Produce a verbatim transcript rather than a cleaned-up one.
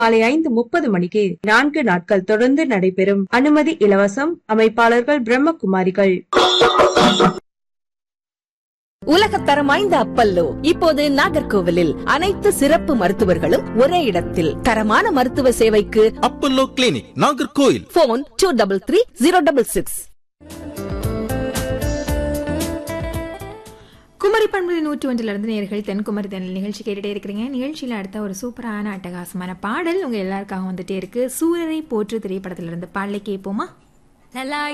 மாலை ஐந்து முப்பது மணிக்கு நான்கு நாட்கள் தொடர்ந்து நடைபெறும். அனுமதி இலவசம். அமைப்பாளர்கள் பிரம்மகுமாரிகள். உலகத்தரம் வாய்ந்த அப்பல்லோ இப்போது நாகர்கோவிலில் அனைத்து சிறப்பு மருத்துவர்களும் ஒரே இடத்தில். தரமான மருத்துவ சேவைக்கு Apollo clinic, Nagercoil. Phone two double three zero double six. Kumari பண்பு நூற்றி ஒன்றிலிருந்து நேர்கள் தென்குமரி தென்னல் நிகழ்ச்சி கேட்டுட்டே இருக்கிறீங்க. நிகழ்ச்சியில் அடுத்த ஒரு சூப்பரான அட்டகாசமான பாடல் உங்க எல்லாருக்காக வந்துட்டே இருக்கு. சூரரை போற்று திரைப்படத்திலிருந்து பாடலை கேட்போமா?